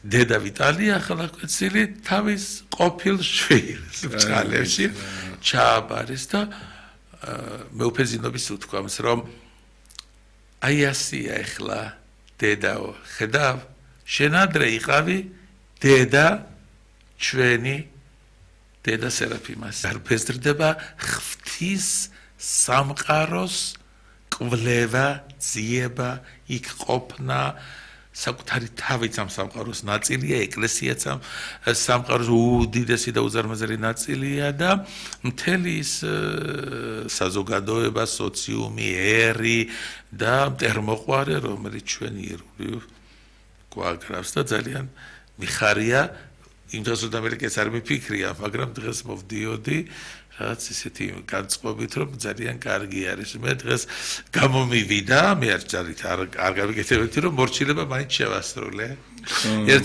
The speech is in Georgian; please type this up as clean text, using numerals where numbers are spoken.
დედა ვიტალი ახლა კვეცილი თავის ყოფილ შვილს ბრძალებში ჩააბარის და მეუფეძინობის უთქვამს რომ აი ასია ახლა დედაო ხედავ შენ ადრე იყავი დედა ჩვენი დედა სერაფიმას არ ბეზრდება ღვთის სამყაროს კვლევა ძიება იქ ყოფნა საკუთარი თავიც ამ სამყაროს ნაწილია ეკლესიაც ამ სამყაროს უდიდესი და უზარმაზარი ნაწილია და მთელი ის საზოგადოება სოციუმი ერი და მტერმოყვარე რომელიც ჩვენი ირული გვაგრავს და ძალიან მიხარია იმ დროს რომ ამერიკას არ მიფიქრია მაგრამ დღეს მოვდიოდი რაც ისეთი განწყობით რომ ძალიან კარგი არის მე დღეს გამომივიდა მე არ გამიგეთებდი რომ მორჩილება მაინც შევასრულე